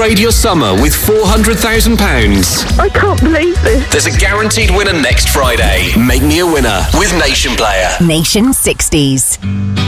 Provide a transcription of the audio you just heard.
upgrade your summer with £400,000. I can't believe this. There's a guaranteed winner next Friday. Make me a winner with Nation Player. Nation 60s.